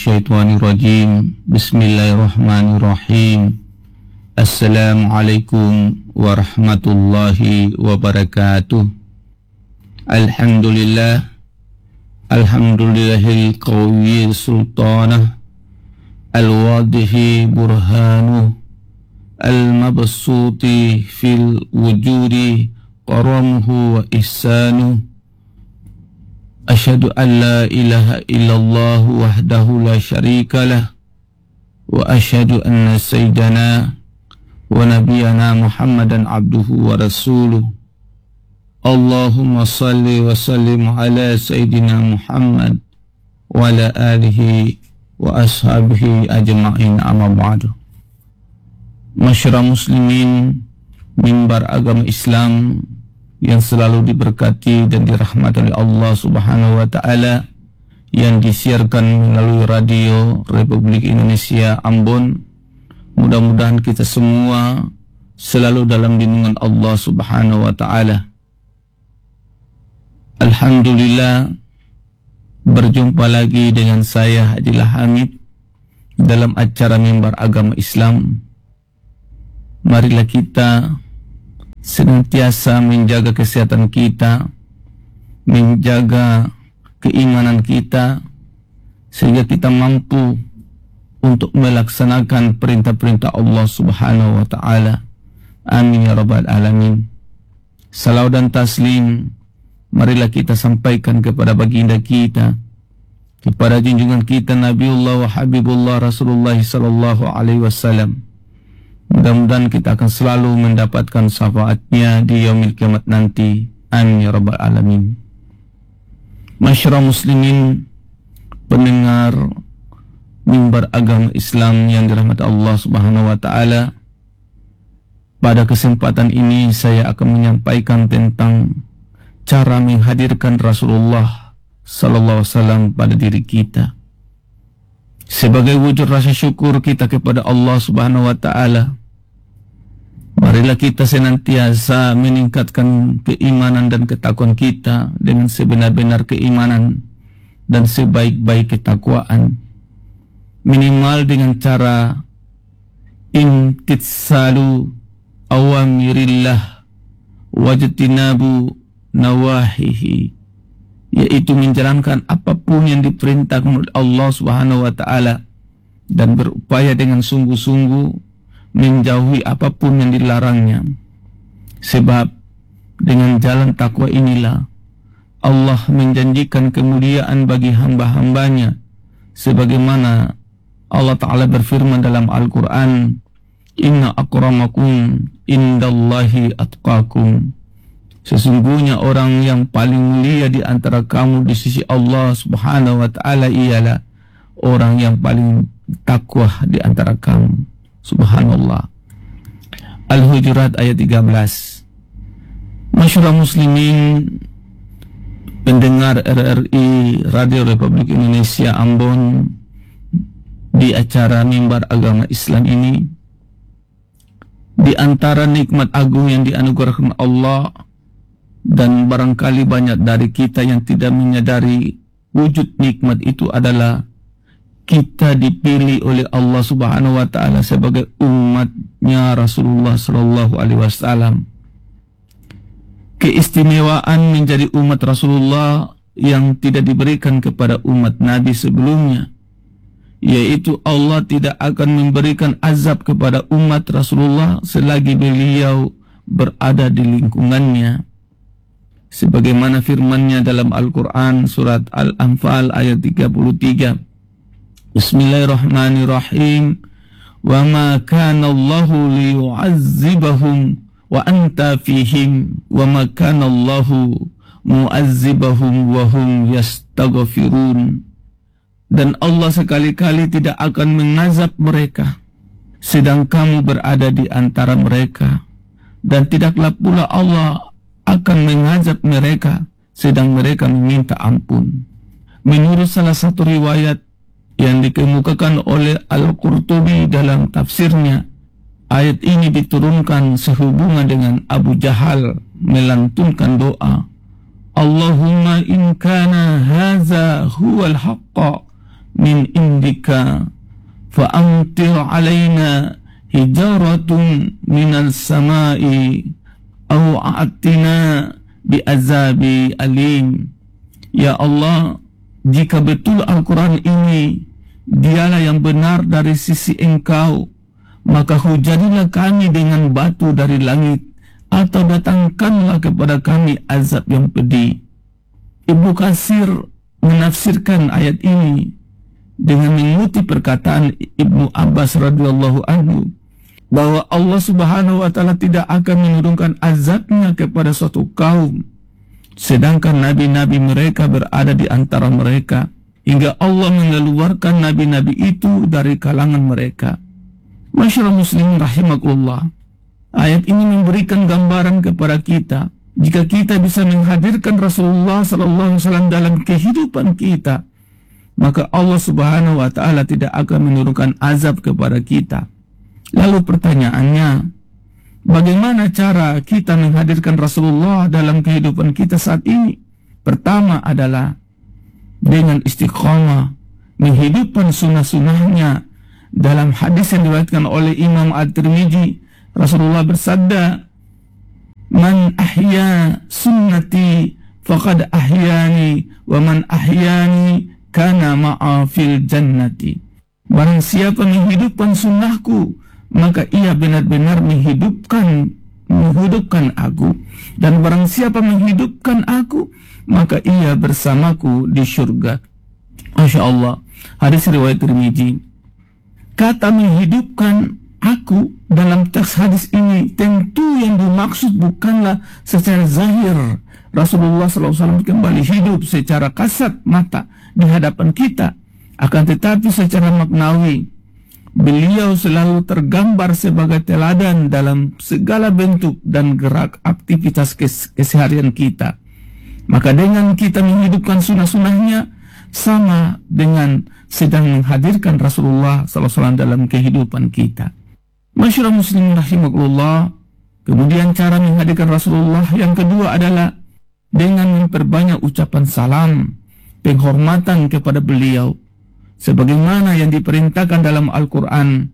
minasyaitonirrajim. Bismillahirrahmanirrahim. Assalamualaikum warahmatullahi wabarakatuh. Alhamdulillahil qawiyyi sultanah, al-wadihi burhanuh, al-mabsuti fil wujudi karamuhu wa ihsanuh. Asyhadu an la ilaha illallah wahdahu la syarikalah, wa asyhadu anna sayyidana wa nabiyana Muhammadan abduhu wa rasuluh. Allahumma salli wa sallim ala sayyidina Muhammad wa ala alihi wa ashabihi ajma'in, amma ba'du. Masyarakat muslimin mimbar agama Islam yang selalu diberkati dan dirahmati oleh Allah Subhanahu wa taala, yang disiarkan melalui radio Republik Indonesia Ambon. Mudah-mudahan kita semua selalu dalam lindungan Allah Subhanahu wa taala. Alhamdulillah, berjumpa lagi dengan saya Hajilah Hamid dalam acara mimbar agama Islam. Marilah kita senantiasa menjaga kesehatan kita, menjaga keimanan kita, sehingga kita mampu untuk melaksanakan perintah-perintah Allah Subhanahu wa taala. Amin ya rabbal alamin. Salawat dan taslim marilah kita sampaikan kepada baginda kita, kepada junjungan kita Nabiullah wa Habibullah Rasulullah sallallahu alaihi wasallam. Mudah-mudahan kita akan selalu mendapatkan syafaatnya di yaumil kiamat nanti. Amin ya rabbal alamin. Masyarakat muslimin, pendengar mimbar agama Islam yang dirahmati Allah Subhanahu wa taala, pada kesempatan ini saya akan menyampaikan tentang cara menghadirkan Rasulullah sallallahu alaihi wasallam pada diri kita sebagai wujud rasa syukur kita kepada Allah Subhanahu wa taala. Marilah kita senantiasa meningkatkan keimanan dan ketakwaan kita dengan sebenar-benar keimanan dan sebaik-baik ketakwaan, minimal dengan cara imtitsalu awamirillah wajtinabu nawahihi, yaitu menjalankan apapun yang diperintahkan oleh Allah Subhanahu wa taala dan berupaya dengan sungguh-sungguh menjauhi apapun yang dilarangnya. Sebab dengan jalan takwa inilah Allah menjanjikan kemuliaan bagi hamba-hambanya, sebagaimana Allah Ta'ala berfirman dalam Al-Quran, Inna akramakum indallahi atqakum. Sesungguhnya orang yang paling mulia di antara kamu di sisi Allah Subhanahu wa taala ialah orang yang paling takwa di antara kamu. Subhanallah. Al-Hujurat ayat 13. Masyarakat muslimin, pendengar RRI Radio Republik Indonesia Ambon, di acara mimbar agama Islam ini, di antara nikmat agung yang dianugerahkan Allah, dan barangkali banyak dari kita yang tidak menyadari wujud nikmat itu adalah kita dipilih oleh Allah Subhanahu wa taala sebagai umatnya Rasulullah sallallahu alaihi wasallam. Keistimewaan menjadi umat Rasulullah yang tidak diberikan kepada umat Nabi sebelumnya, yaitu Allah tidak akan memberikan azab kepada umat Rasulullah selagi beliau berada di lingkungannya. Sebagaimana firman-Nya dalam Al-Quran surat Al-Anfal ayat 33. Bismillahirrahmanirrahim. Wa ma kana Allahu liyu'azzibahum wa anta fihim wa ma kana Allahu mu'azzibahum wa hum yastaghfirun. Dan Allah sekali-kali tidak akan mengazab mereka sedang kamu berada di antara mereka, dan tidaklah pula Allah akan mengazab mereka sedang mereka meminta ampun. Menurut salah satu riwayat yang dikemukakan oleh Al-Qurtubi dalam tafsirnya, ayat ini diturunkan sehubungan dengan Abu Jahal melantunkan doa, Allahumma in kana hadza huwal haqqa min indika fa'amtir alaina hijaratun minal samai au a'tina bi'azabi alim. Ya Allah, jika betul Al-Quran ini dialah yang benar dari sisi Engkau, maka hujanilah kami dengan batu dari langit, atau datangkanlah kepada kami azab yang pedih. Ibnu Katsir menafsirkan ayat ini dengan mengutip perkataan Ibnu Abbas radhiyallahu anhu bahwa Allah Subhanahu wa taala tidak akan menurunkan azabnya kepada suatu kaum sedangkan nabi-nabi mereka berada di antara mereka, hingga Allah mengeluarkan nabi-nabi itu dari kalangan mereka. Masyaallah muslimin rahimakumullah, ayat ini memberikan gambaran kepada kita, jika kita bisa menghadirkan Rasulullah sallallahu alaihi wasallam dalam kehidupan kita, maka Allah Subhanahu wa taala tidak akan menurunkan azab kepada kita. Lalu pertanyaannya, bagaimana cara kita menghadirkan Rasulullah dalam kehidupan kita saat ini? Pertama adalah dengan istiqamah, menghidupkan sunnah-sunnahnya. Dalam hadis yang diriwayatkan oleh Imam At-Tirmidzi, Rasulullah bersabda, "Man ahya sunnati faqad ahyani, wa man ahyani kana ma'a fil jannati." Barang siapa menghidupkan sunnahku, maka ia benar-benar menghidupkan aku, dan barang siapa menghidupkan aku, maka ia bersamaku di surga. Masya Allah, hadis riwayat Tirmidzi. Kata menghidupkan aku dalam teks hadis ini tentu yang dimaksud bukanlah secara zahir Rasulullah SAW kembali hidup secara kasat mata di hadapan kita, akan tetapi secara maknawi beliau selalu tergambar sebagai teladan dalam segala bentuk dan gerak aktivitas keseharian kita. Maka dengan kita menghidupkan sunnah-sunnahnya, sama dengan sedang menghadirkan Rasulullah SAW dalam kehidupan kita. Masyaallah muslimin rahimakumullah. Kemudian cara menghadirkan Rasulullah yang kedua adalah dengan memperbanyak ucapan salam, penghormatan kepada beliau, sebagaimana yang diperintahkan dalam Al-Quran